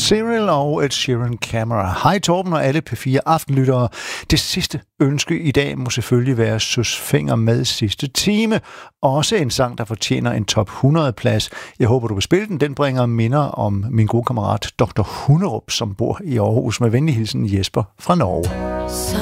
Cyril og Ed Sheeran Camera. Hej Torben og alle P4 Aftenlyttere. Det sidste ønske i dag må selvfølgelig være Søs Fenger med sidste time. Også en sang, der fortjener en top 100-plads. Jeg håber, du vil spille den. Den bringer minder om min gode kammerat Dr. Hunderup, som bor i Aarhus. Med venlig hilsen Jesper fra Norge.